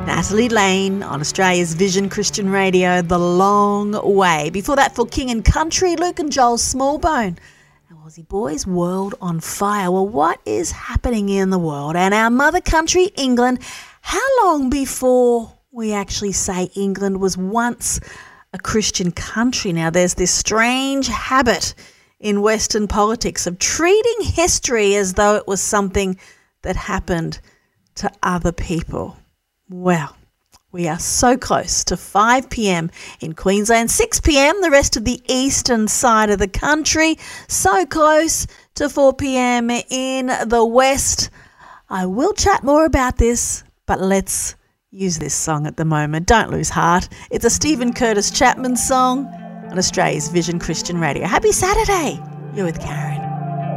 Natalie Lane on Australia's Vision Christian Radio, The Long Way. Before that, for King and Country, Luke and Joel Smallbone. Our Aussie Boys, World on Fire. Well, what is happening in the world? And our mother country, England, how long before we actually say England was once a Christian country? Now, there's this strange habit in Western politics of treating history as though it was something that happened to other people. Well, we are so close to 5 p.m. in Queensland, 6 p.m. the rest of the eastern side of the country, so close to 4 p.m. in the west. I will chat more about this, but let's use this song at the moment. Don't Lose Heart. It's a Stephen Curtis Chapman song on Australia's Vision Christian Radio. Happy Saturday. You're with Karen.